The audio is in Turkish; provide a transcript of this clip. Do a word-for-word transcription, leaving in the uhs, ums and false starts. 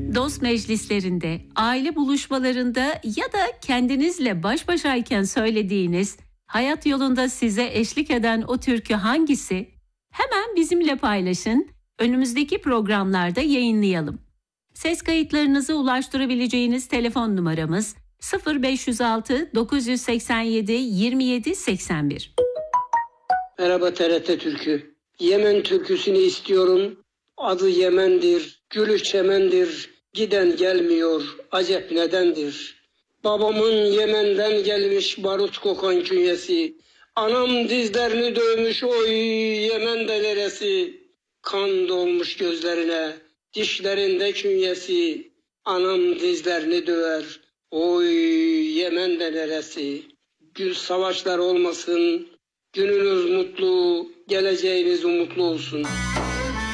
dost meclislerinde, aile buluşmalarında ya da kendinizle baş başayken söylediğiniz, hayat yolunda size eşlik eden o türkü hangisi? Hemen bizimle paylaşın, önümüzdeki programlarda yayınlayalım. Ses kayıtlarınızı ulaştırabileceğiniz telefon numaramız sıfır beş altı dokuz seksen yedi yirmi yedi seksen bir. Merhaba T R T Türkü. Yemen türküsünü istiyorum. Adı Yemen'dir, gülü çemendir. Giden gelmiyor, acep nedendir? Babamın Yemen'den gelmiş barut kokan künyesi. Anam dizlerini dövmüş, oy Yemen'de neresi? Kan dolmuş gözlerine, dişlerinde künyesi. Anam dizlerini döver, oy Yemen'de neresi? Gül savaşlar olmasın, gününüz mutlu, geleceğiniz umutlu olsun.